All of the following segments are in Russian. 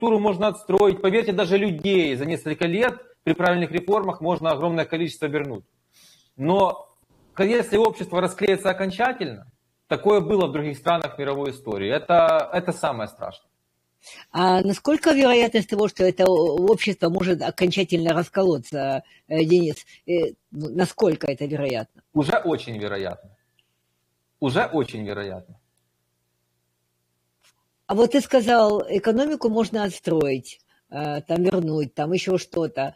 инфраструктуру можно отстроить. Поверьте, даже людей за несколько лет при правильных реформах можно огромное количество вернуть. Но если общество расклеится окончательно, такое было в других странах мировой истории. Это самое страшное. А насколько вероятность того, что это общество может окончательно расколоться, Денис? Насколько это вероятно? Уже очень вероятно. Уже очень вероятно. А вот ты сказал, экономику можно отстроить, там вернуть, там еще что-то.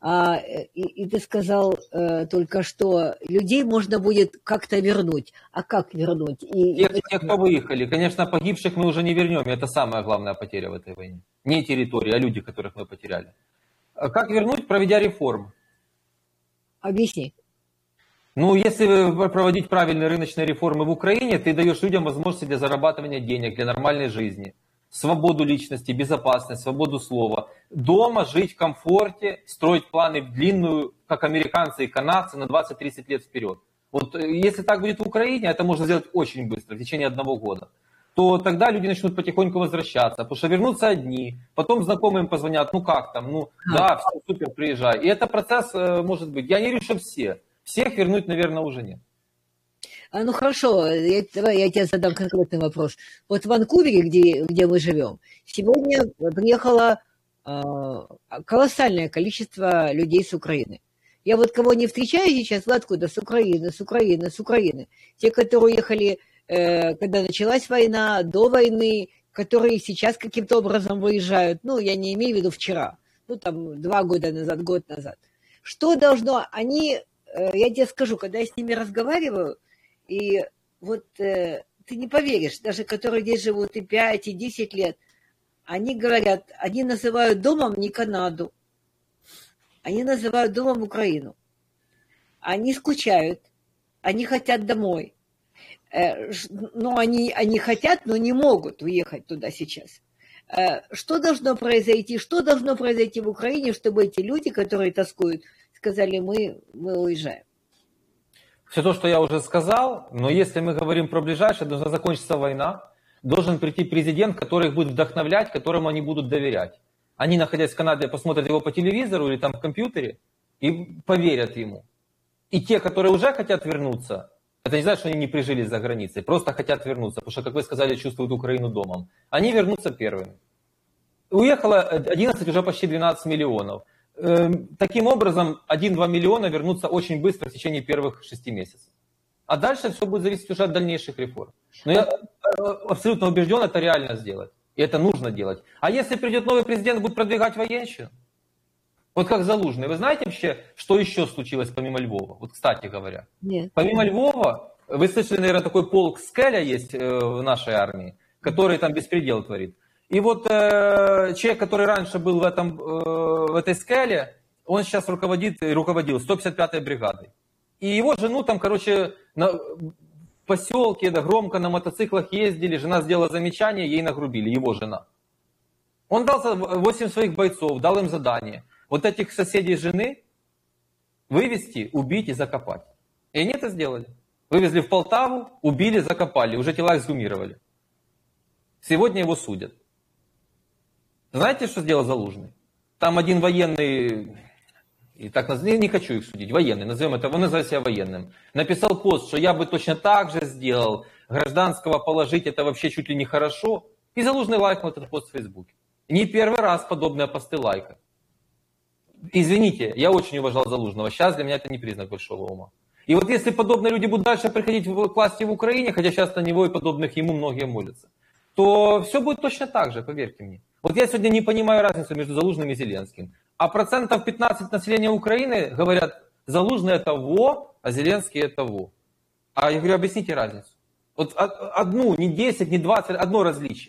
И ты сказал только что, людей можно будет как-то вернуть. А как вернуть? Те, кто выехали, конечно, погибших мы уже не вернем. Это самая главная потеря в этой войне. Не территория, а люди, которых мы потеряли. Как вернуть, проведя реформы? Объясни. Ну, если проводить правильные рыночные реформы в Украине, ты даешь людям возможности для зарабатывания денег, для нормальной жизни. Свободу личности, безопасность, свободу слова. Дома жить в комфорте, строить планы в длинную, как американцы и канадцы, на 20-30 лет вперед. Вот если так будет в Украине, это можно сделать очень быстро, в течение 1 года. То тогда люди начнут потихоньку возвращаться, потому что вернутся одни, потом знакомым позвонят, ну как там, ну да, все, супер, приезжай. И это процесс может быть, я не говорю, что все. Всех вернуть, наверное, уже нет. Ну хорошо, давай я тебе задам конкретный вопрос. Вот в Ванкувере, где мы живем, сегодня приехало колоссальное количество людей с Украины. Я вот кого не встречаю сейчас, вы откуда? С Украины, с Украины, с Украины. Те, которые уехали, когда началась война, до войны, которые сейчас каким-то образом выезжают, ну, я не имею в виду вчера, ну, там, 2 года назад, год назад. Что должно, я тебе скажу, когда я с ними разговариваю, и вот ты не поверишь, даже которые здесь живут и 5, и 10 лет, они говорят, они называют домом не Канаду, они называют домом Украину. Они скучают, они хотят домой. Но они хотят, но не могут уехать туда сейчас. Что должно произойти в Украине, чтобы эти люди, которые тоскуют, сказали, мы уезжаем? Все то, что я уже сказал, но если мы говорим про ближайшее, должна закончиться война, должен прийти президент, который их будет вдохновлять, которому они будут доверять. Они, находясь в Канаде, посмотрят его по телевизору или там в компьютере и поверят ему. И те, которые уже хотят вернуться, это не значит, что они не прижились за границей, просто хотят вернуться, потому что, как вы сказали, чувствуют Украину домом. Они вернутся первыми. Уехало 11, уже почти 12 миллионов. Таким образом, 1-2 миллиона вернутся очень быстро в течение первых 6 месяцев. А дальше все будет зависеть уже от дальнейших реформ. Но я абсолютно убежден, это реально сделать. И это нужно делать. А если придет новый президент, будет продвигать военщину? Вот как Залужный. Вы знаете вообще, что еще случилось помимо Львова? Вот, кстати говоря. Нет. Помимо Львова, вы слышали, наверное, такой полк Скеля есть в нашей армии, который там беспредел творит. И вот человек, который раньше был в этой Скеле, он сейчас руководил 155-й бригадой. И его жену там, короче, в поселке, да, громко на мотоциклах ездили, жена сделала замечание, ей нагрубили, его жена. Он дал 8 своих бойцов, дал им задание. Вот этих соседей жены вывести, убить и закопать. И они это сделали. Вывезли в Полтаву, убили, закопали, уже тела эксгумировали. Сегодня его судят. Знаете, что сделал Залужный? Там один военный, и так не хочу их судить, военный, назовем это, он называет себя военным, написал пост, что я бы точно так же сделал, гражданского положить это вообще чуть ли не хорошо, и Залужный лайкнул этот пост в Фейсбуке. Не первый раз подобные посты лайка. Извините, я очень уважал Залужного, сейчас для меня это не признак большого ума. И вот если подобные люди будут дальше приходить к власти в Украине, хотя сейчас на него и подобных ему многие молятся, то все будет точно так же, поверьте мне. Вот я сегодня не понимаю разницу между Залужным и Зеленским. А 15% населения Украины говорят, Залужный это во, а Зеленский это во. А я говорю, объясните разницу. Вот одну, не 10, не 20, одно различие.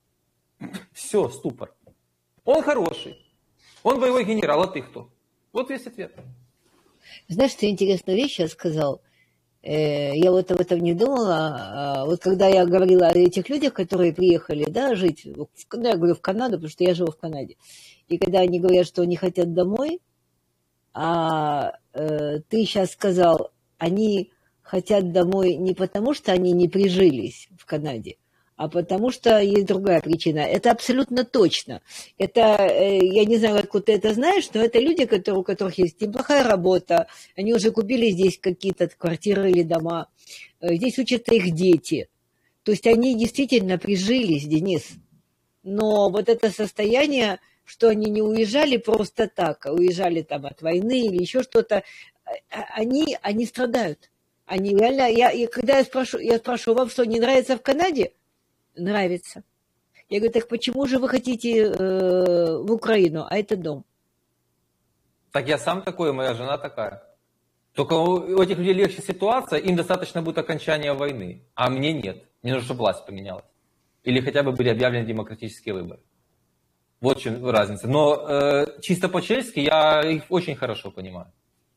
Все, ступор. Он хороший. Он боевой генерал, а ты кто? Вот весь ответ. Знаешь, ты интересную вещь сейчас сказал. Я вот об этом не думала. Вот когда я говорила о этих людях, которые приехали, да, жить, я говорю в Канаду, потому что я живу в Канаде. И когда они говорят, что они хотят домой, ты сейчас сказал, они хотят домой не потому, что они не прижились в Канаде, а потому что есть другая причина. Это абсолютно точно. Это, я не знаю, откуда ты это знаешь, но это люди, у которых есть неплохая работа, они уже купили здесь какие-то квартиры или дома, здесь учатся их дети. То есть они действительно прижились, Денис. Но вот это состояние, что они не уезжали просто так, а уезжали там от войны или еще что-то, они страдают. Они реально, когда я спрашиваю, вам что, не нравится в Канаде? Нравится. Я говорю, так почему же вы хотите в Украину, а это дом? Так я сам такой, моя жена такая. Только у этих людей легче ситуация, им достаточно будет окончания войны, а мне нет. Мне нужно, чтобы власть поменялась. Или хотя бы были объявлены демократические выборы. Вот в чем разница. Но чисто по-честски я их очень хорошо понимаю.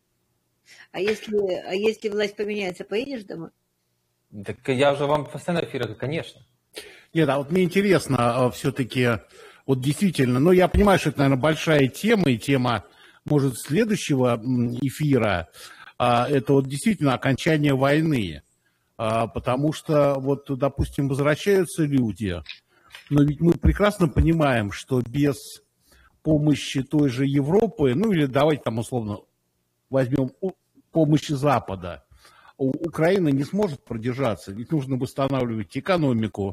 А если власть поменяется, поедешь домой? Так я уже вам постоянно в эфирах, конечно. Нет, а вот мне интересно все-таки, вот действительно, ну я понимаю, что это, наверное, большая тема, и тема, может, следующего эфира, это вот действительно окончание войны, потому что, вот, допустим, возвращаются люди, но ведь мы прекрасно понимаем, что без помощи той же Европы, ну или давайте там условно возьмем помощи Запада, Украина не сможет продержаться, ведь нужно восстанавливать экономику,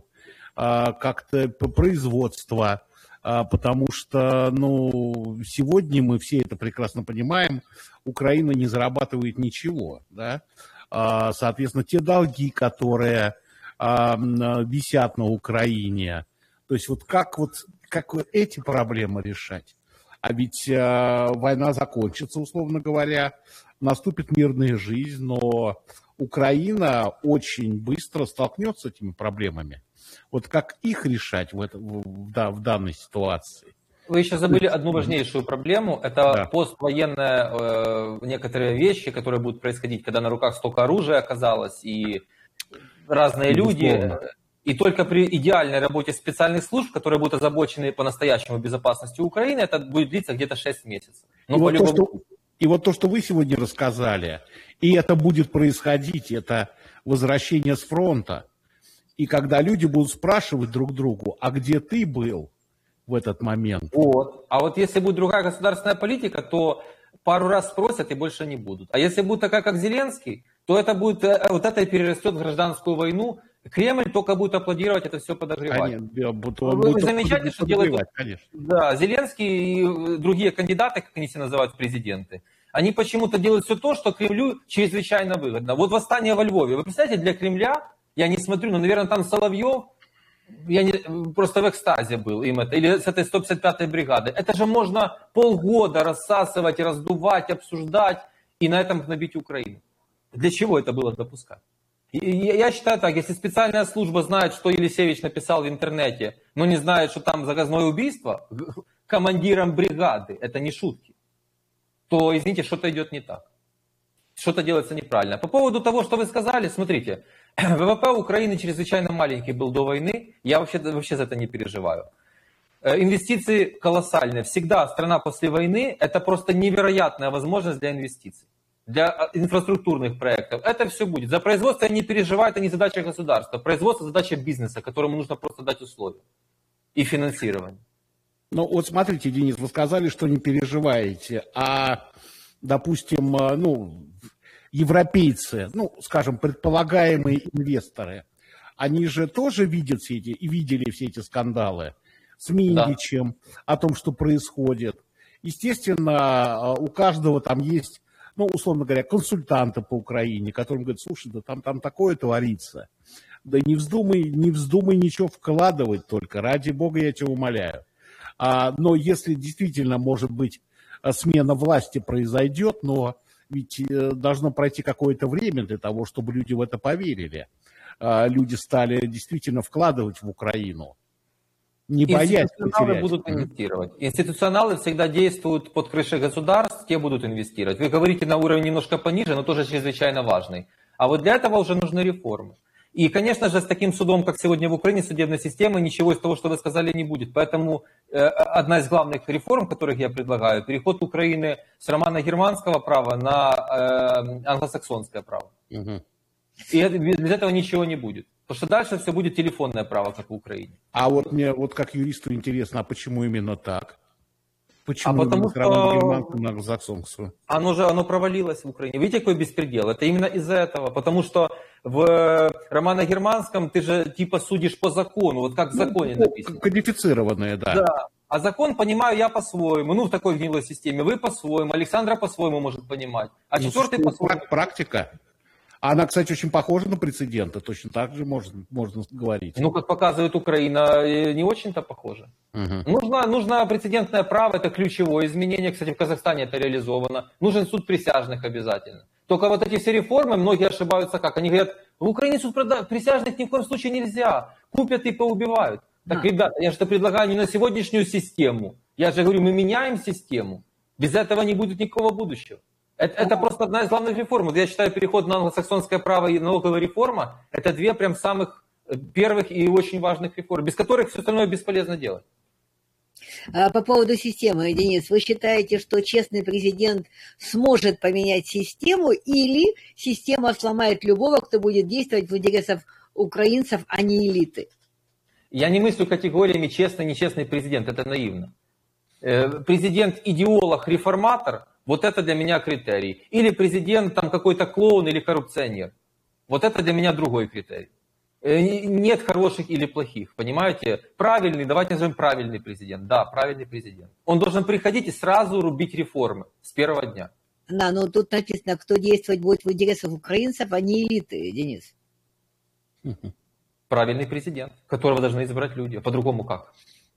как-то производство, потому что, ну, сегодня мы все это прекрасно понимаем, Украина не зарабатывает ничего, да, соответственно, те долги, которые висят на Украине, то есть вот как эти проблемы решать? А ведь война закончится, условно говоря, наступит мирная жизнь, но Украина очень быстро столкнется с этими проблемами. Вот как их решать в данной ситуации? Вы еще забыли одну важнейшую проблему. Это поствоенные некоторые вещи, которые будут происходить, когда на руках столько оружия оказалось, и разные люди. И только при идеальной работе специальных служб, которые будут озабочены по-настоящему безопасностью Украины, это будет длиться где-то 6 месяцев. Но и вот то, что вы сегодня рассказали, и это будет происходить, это возвращение с фронта. И когда люди будут спрашивать друг другу, а где ты был в этот момент? Вот. А вот если будет другая государственная политика, то пару раз спросят и больше не будут. А если будет такая, как Зеленский, то это будет, вот это и перерастет в гражданскую войну. Кремль только будет аплодировать, это все подогревать. Вы замечаете, что делают да, Зеленский и другие кандидаты, как они себя называют, президенты, они почему-то делают все то, что Кремлю чрезвычайно выгодно. Вот восстание во Львове. Вы представляете, для Кремля, я не смотрю, но, наверное, там Соловьев, просто в экстазе был им это, или с этой 155-й бригады. Это же можно полгода рассасывать, раздувать, обсуждать и на этом гнобить Украину. Для чего это было допускать? Я считаю так, если специальная служба знает, что Елисевич написал в интернете, но не знает, что там заказное убийство командиром бригады, это не шутки, то, извините, что-то идет не так. Что-то делается неправильно. По поводу того, что вы сказали, смотрите, ВВП Украины чрезвычайно маленький был до войны, я вообще за это не переживаю. Инвестиции колоссальные. Всегда страна после войны – это просто невероятная возможность для инвестиций. Для инфраструктурных проектов. Это все будет. За производство я не переживаю, это не задача государства. Производство – задача бизнеса, которому нужно просто дать условия и финансирование. Ну вот смотрите, Денис, вы сказали, что не переживаете, а, допустим, европейцы, скажем, предполагаемые инвесторы, они же тоже видят видели все эти скандалы с Миндичем, о том, что происходит. Естественно, у каждого там есть, условно говоря, консультанты по Украине, которым говорят, слушай, да там такое творится. Да не вздумай ничего вкладывать только, ради бога, я тебя умоляю. Но если действительно, может быть, смена власти произойдет, но ведь должно пройти какое-то время для того, чтобы люди в это поверили. Люди стали действительно вкладывать в Украину. Не боясь институционалы будут инвестировать. Институционалы всегда действуют под крышей государств, те будут инвестировать. Вы говорите на уровень немножко пониже, но тоже чрезвычайно важный. А вот для этого уже нужны реформы. И, конечно же, с таким судом, как сегодня в Украине, судебной системы, ничего из того, что вы сказали, не будет. Поэтому одна из главных реформ, которых я предлагаю, переход Украины с романо-германского права на англосаксонское право. Угу. И без этого ничего не будет. Потому что дальше все будет телефонное право, как в Украине. А вот мне, вот как юристу интересно, а почему именно так? Почему потому именно Роман Германцев на Заксонгсу? Оно провалилось в Украине. Видите, какой беспредел? Это именно из-за этого. Потому что в Романо-Германском ты же типа судишь по закону, вот как в законе написано. Кодифицированное, да. Да. А закон понимаю я по-своему. Ну, в такой гнилой системе. Вы по-своему, Александра по-своему может понимать. А четвертый по-своему. Практика. Она, кстати, очень похожа на прецеденты. Точно так же можно говорить. Ну, как показывает Украина, не очень-то похоже. Угу. Нужно прецедентное право, это ключевое изменение. Кстати, в Казахстане это реализовано. Нужен суд присяжных обязательно. Только вот эти все реформы, многие ошибаются как? Они говорят, в Украине суд присяжных ни в коем случае нельзя. Купят и поубивают. Так, ребята, я же предлагаю не на сегодняшнюю систему. Я же говорю, мы меняем систему. Без этого не будет никакого будущего. Это просто одна из главных реформ. Я считаю, переход на англосаксонское право и налоговая реформа, это две прям самых первых и очень важных реформ, без которых все остальное бесполезно делать. По поводу системы, Денис, вы считаете, что честный президент сможет поменять систему, или система сломает любого, кто будет действовать в интересах украинцев, а не элиты? Я не мыслю категориями честный, нечестный президент, это наивно. Президент-идеолог, реформатор, вот это для меня критерий. Или президент там какой-то клоун или коррупционер. Вот это для меня другой критерий. Нет хороших или плохих, понимаете? Правильный, давайте назовем правильный президент. Да, правильный президент. Он должен приходить и сразу рубить реформы с первого дня. Да, но тут написано, кто действовать будет в интересах украинцев, а не элиты, Денис. Правильный президент, которого должны избрать люди. А по-другому как?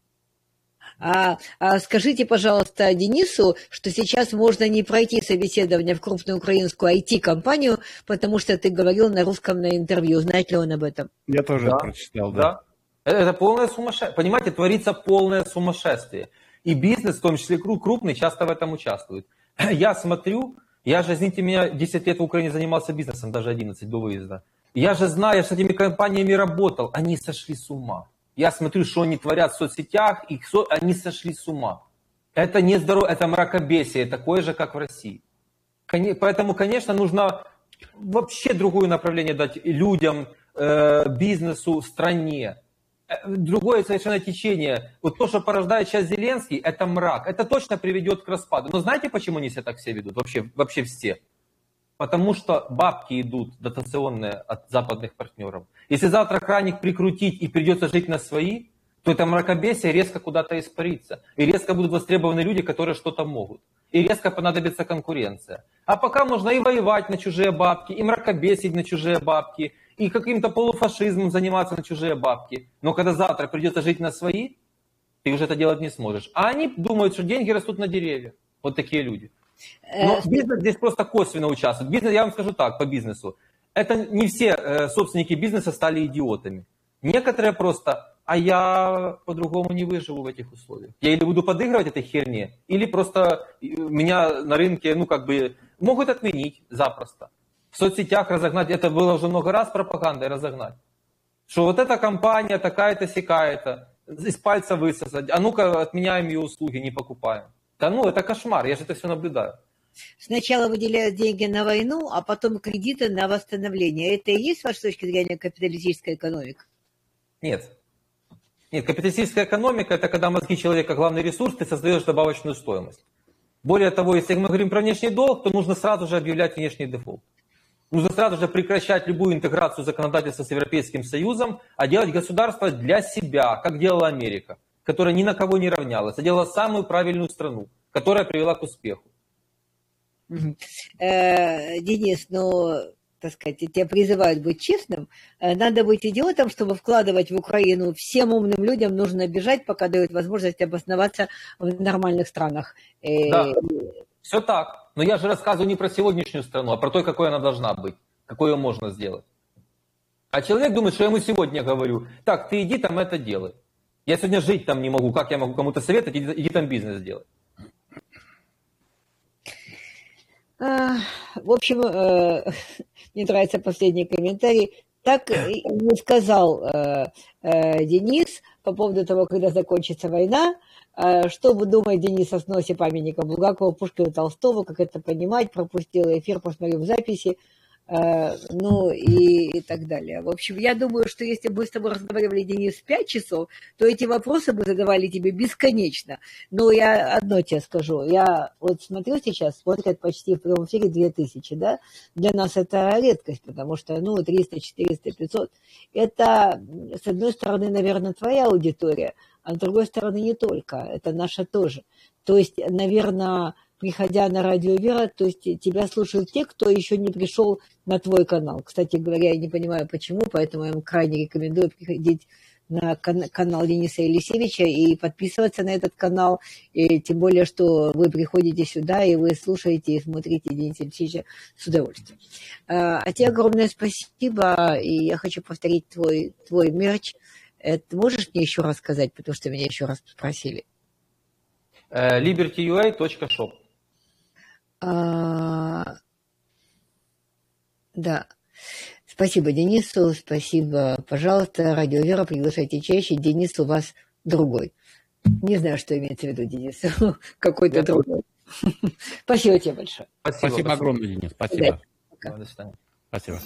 Скажите, пожалуйста, Денису, что сейчас можно не пройти собеседование в крупную украинскую IT-компанию, потому что ты говорил на русском на интервью. Знает ли он об этом? Я тоже прочитал, да. Это полное сумасшествие. Понимаете, творится полное сумасшествие. И бизнес, в том числе крупный, часто в этом участвует. Я смотрю, я же, извините меня, 10 лет в Украине занимался бизнесом, даже 11 до выезда. Я же знаю, я с этими компаниями работал, они сошли с ума. Я смотрю, что они творят в соцсетях, они сошли с ума. Это не здорово, это мракобесие, такое же, как в России. Поэтому, конечно, нужно вообще другое направление дать людям, бизнесу, стране. Другое совершенно течение. Вот то, что порождает сейчас Зеленский, это мрак. Это точно приведет к распаду. Но знаете, почему они себя так все ведут? Вообще все. Потому что бабки идут дотационные от западных партнеров. Если завтра краник прикрутить и придется жить на свои, то это мракобесие резко куда-то испарится. И резко будут востребованы люди, которые что-то могут. И резко понадобится конкуренция. А пока можно и воевать на чужие бабки, и мракобесить на чужие бабки, и каким-то полуфашизмом заниматься на чужие бабки. Но когда завтра придется жить на свои, ты уже это делать не сможешь. А они думают, что деньги растут на деревьях. Вот такие люди. Но бизнес здесь просто косвенно участвует. Бизнес, я вам скажу так, по бизнесу. Это не все собственники бизнеса стали идиотами. Некоторые просто, а я по-другому не выживу в этих условиях. Я или буду подыгрывать этой херне, или просто меня на рынке, могут отменить запросто. В соцсетях разогнать, это было уже много раз пропагандой разогнать. Что вот эта компания такая-то, сякая-то, из пальца высосать, а ну-ка отменяем ее услуги, не покупаем. Да это кошмар, я же это все наблюдаю. Сначала выделяют деньги на войну, а потом кредиты на восстановление. Это и есть, с вашей точки зрения, капиталистическая экономика? Нет. Нет, капиталистическая экономика – это когда мозги человека главный ресурс, ты создаешь добавочную стоимость. Более того, если мы говорим про внешний долг, то нужно сразу же объявлять внешний дефолт. Нужно сразу же прекращать любую интеграцию законодательства с Европейским Союзом, а делать государство для себя, как делала Америка, которая ни на кого не равнялась, а делала самую правильную страну, которая привела к успеху. Денис, так сказать, тебя призывают быть честным. Надо быть идиотом, чтобы вкладывать в Украину. Всем умным людям нужно бежать, пока дают возможность обосноваться в нормальных странах. Да, все так. Но я же рассказываю не про сегодняшнюю страну, а про то, какой она должна быть, какой ее можно сделать. А человек думает, что я ему сегодня говорю, так, ты иди там это делай. Я сегодня жить там не могу, как я могу кому-то советовать, иди там бизнес делать. В общем, мне нравится последний комментарий. Так и не сказал Денис по поводу того, когда закончится война. Что думает Денис о сносе памятника Булгакову, Пушкину, Толстому, как это понимать? Пропустил эфир, посмотрю в записи. Ну и так далее. В общем, я думаю, что если бы мы с тобой разговаривали, Денис, 5 часов, то эти вопросы бы задавали тебе бесконечно. Но я одно тебе скажу. Я вот смотрю сейчас, смотрят почти в прямом эфире 2000, да? Для нас это редкость, потому что, 300, 400, 500. Это, с одной стороны, наверное, твоя аудитория, а с другой стороны, не только. Это наша тоже. То есть, наверное, приходя на Радио Вера, то есть тебя слушают те, кто еще не пришел на твой канал. Кстати говоря, я не понимаю, почему, поэтому я вам крайне рекомендую приходить на канал Дениса Елисевича и подписываться на этот канал, и тем более, что вы приходите сюда, и вы слушаете и смотрите Дениса Елисевича с удовольствием. А тебе огромное спасибо, и я хочу повторить твой мерч. Это можешь мне еще раз сказать, потому что меня еще раз спросили? libertyua.shop. Да. Спасибо Денису, спасибо. Пожалуйста, Радио Вера, приглашайте чаще. Денис у вас другой. Не знаю, что имеется в виду, Денис. Какой-то другой. Спасибо тебе большое. Спасибо огромное, Денис. Спасибо. До свидания. Спасибо.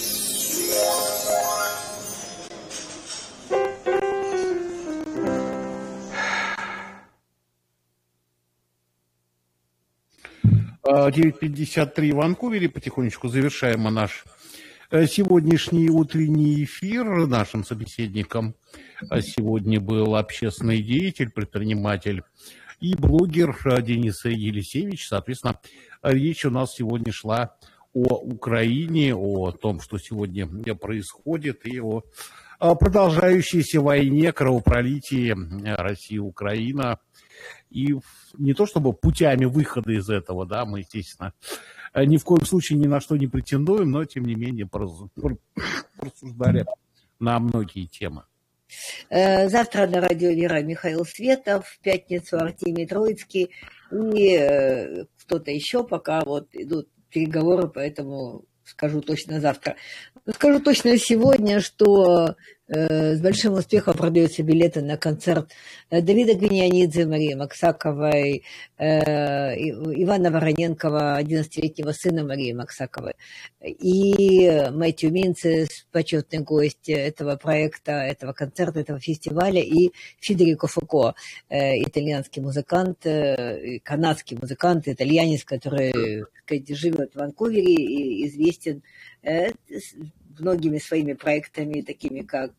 — 9:53 в Ванкувере. Потихонечку завершаем наш сегодняшний утренний эфир. Нашим собеседником сегодня был общественный деятель, предприниматель и блогер Денис Елисевич. Соответственно, речь у нас сегодня шла о Украине, о том, что сегодня происходит, и о продолжающейся войне, кровопролитии Россия-Украина. И не то чтобы путями выхода из этого, да, мы, естественно, ни в коем случае ни на что не претендуем, но, тем не менее, порассуждали на многие темы. Завтра на Радио Вера Михаил Светов, в пятницу Артемий Троицкий и кто-то еще, пока вот идут переговоры, поэтому скажу точно завтра. Скажу точно сегодня, что с большим успехом продаются билеты на концерт Давида Гвиньянидзе, Марии Максаковой, Ивана Вороненкова, 11-летнего сына Марии Максаковой, и Мэтью Минцес, почетный гость этого проекта, этого концерта, этого фестиваля, и Федерико Фуко, итальянский музыкант, канадский музыкант, итальянец, который, так сказать, живет в Ванкувере и известен многими своими проектами, такими как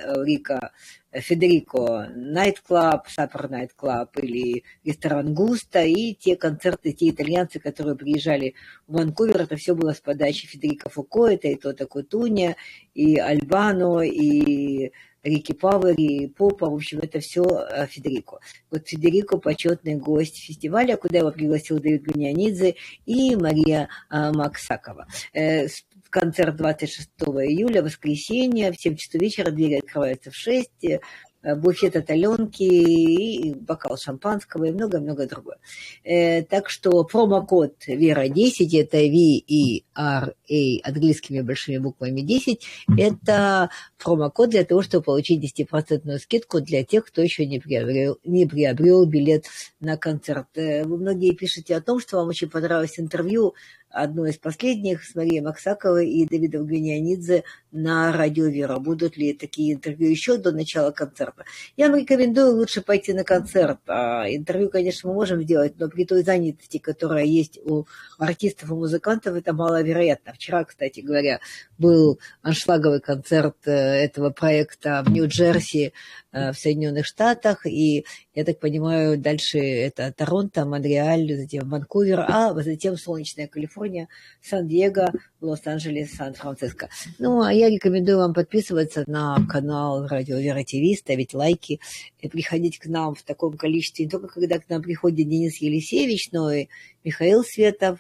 Федерико Найт Клаб, Сапер Найт Клаб или ресторан Густа, и те концерты, те итальянцы, которые приезжали в Ванкувер, это все было с подачи Федерико Фуко, это и Тота Кутунья, и Альбано, и Рики Павери, и Попа, в общем, это все Федерико. Вот Федерико – почетный гость фестиваля, куда его пригласил Давид Гвиньянидзе и Мария Максакова. Концерт 26 июля, воскресенье, в 7 часов вечера, двери открываются в 6, буфет от Аленки, и бокал шампанского и много-много другое. Так что промокод Вера10, это VERA английскими большими буквами 10, это промокод для того, чтобы получить 10% скидку для тех, кто еще не приобрел билет на концерт. Вы многие пишете о том, что вам очень понравилось интервью, одно из последних, с Марией Максаковой и Давидом Гвиньянидзе на Радио Вера. Будут ли такие интервью еще до начала концерта? Я вам рекомендую лучше пойти на концерт. Интервью, конечно, мы можем сделать, но при той занятости, которая есть у артистов и музыкантов, это маловероятно. Вчера, кстати говоря, был аншлаговый концерт этого проекта в Нью-Джерси, в Соединенных Штатах, и, я так понимаю, дальше это Торонто, Монреаль, затем Ванкувер, а затем солнечная Калифорния, Сан-Диего, Лос-Анджелес, Сан-Франциско. Ну, а я рекомендую вам подписываться на канал Радио Вера ТВ, ставить лайки, и приходить к нам в таком количестве, не только когда к нам приходит Денис Елисевич, но и Михаил Светов,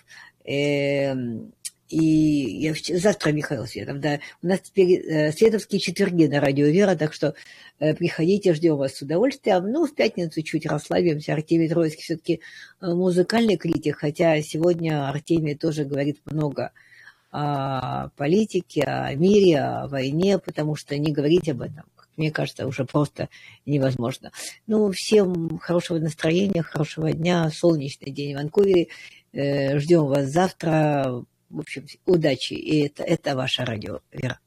и завтра Михаил Светов, да. У нас теперь световские четверги на Радио Вера, так что приходите, ждем вас с удовольствием. Ну, в пятницу чуть расслабимся. Артемий Троицкий все-таки музыкальный критик, хотя сегодня Артемий тоже говорит много о политике, о мире, о войне, потому что не говорить об этом, мне кажется, уже просто невозможно. Ну, всем хорошего настроения, хорошего дня, солнечный день в Ванкувере. Ждем вас завтра. В общем, удачи. И это ваше радио, Вера.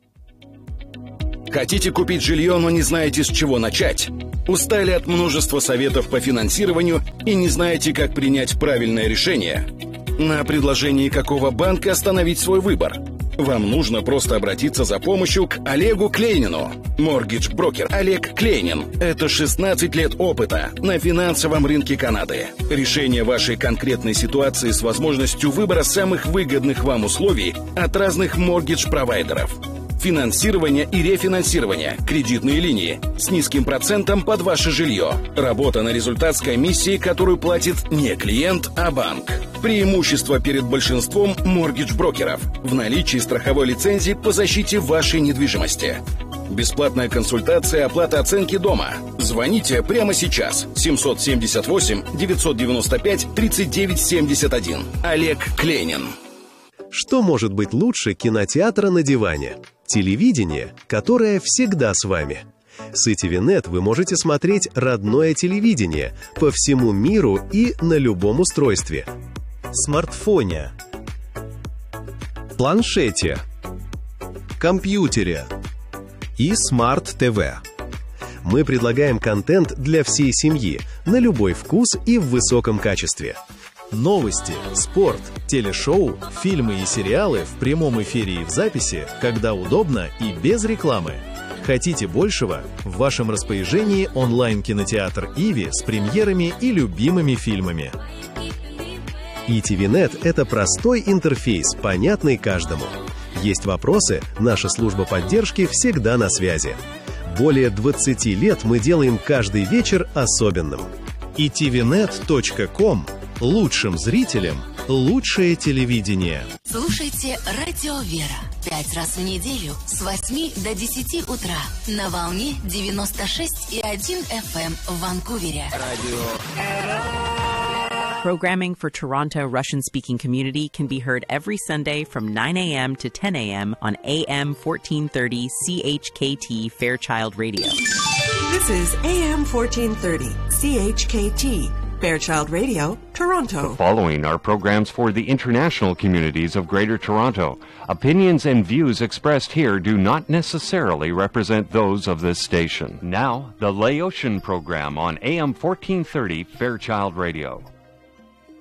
Хотите купить жилье, но не знаете, с чего начать? Устали от множества советов по финансированию и не знаете, как принять правильное решение? На предложении какого банка остановить свой выбор? Вам нужно просто обратиться за помощью к Олегу Клейнину. Моргидж-брокер Олег Клейнин. Это 16 лет опыта на финансовом рынке Канады. Решение вашей конкретной ситуации с возможностью выбора самых выгодных вам условий от разных моргидж-провайдеров. Финансирование и рефинансирование, кредитные линии с низким процентом под ваше жилье. Работа на результат с комиссией, которую платит не клиент, а банк. Преимущество перед большинством моргидж-брокеров в наличии страховой лицензии по защите вашей недвижимости. Бесплатная консультация, оплата оценки дома. Звоните прямо сейчас. 778-995-3971. Олег Клейнин. Что может быть лучше кинотеатра на диване? Телевидение, которое всегда с вами. С ITV.net вы можете смотреть родное телевидение по всему миру и на любом устройстве. Смартфоне, планшете, компьютере и смарт-ТВ. Мы предлагаем контент для всей семьи на любой вкус и в высоком качестве. Новости, спорт, телешоу, фильмы и сериалы в прямом эфире и в записи, когда удобно и без рекламы. Хотите большего? В вашем распоряжении онлайн-кинотеатр «Иви» с премьерами и любимыми фильмами. ITV.net – это простой интерфейс, понятный каждому. Есть вопросы? Наша служба поддержки всегда на связи. Более 20 лет мы делаем каждый вечер особенным. ITVnet.com. Лучшим зрителям лучшее телевидение. Слушайте «Радио Вера» 5 раз в неделю с 8 до 10 утра на волне 96,1 FM в Ванкувере. Programming for Toronto Russian-speaking community can be heard every Sunday from 9 a.m. to 10 a.m. on AM 1430 CHKT Fairchild Radio. This is AM 1430 CHKT Fairchild Radio, Toronto. The following are programs for the international communities of Greater Toronto. Opinions and views expressed here do not necessarily represent those of this station. Now, the Laotian program on AM 1430 Fairchild Radio.